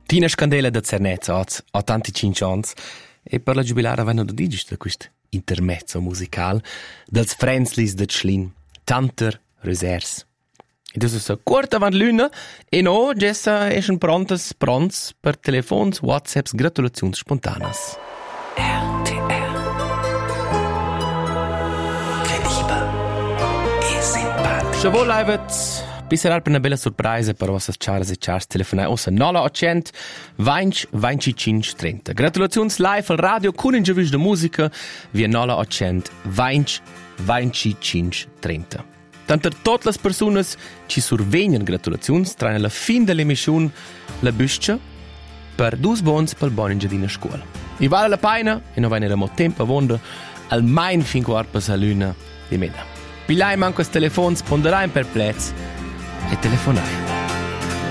Tina Scandela da Cernez ha 85 ans e per la giubilara vanno da digis da quist intermezzo musical dels Frenzlis de Tschlin, Tanter Resers. E das ist kurz avant l'una e no, gessa eschen pronts per telefons, whatsapps, gratulazions spontanas. RTR Credibil e simpatisch. Se vol aivet pisserar per una bella sorpresa per vostras Charles e Charles telefonai ossa 0800 20 25 30. Gratulazions live al radio con intervista de musica via 0800 20 25 30. Tanto tutte le persone ci survegnan gratulazions tra la fin dell'emissione la buscia per 2 bons per il buon ingegno scuola. E vale la pena e non veniremo tempo a vonda al main fin quarto per luna di mena. Pilai manco il telefono, sponderai per plez e telefonai.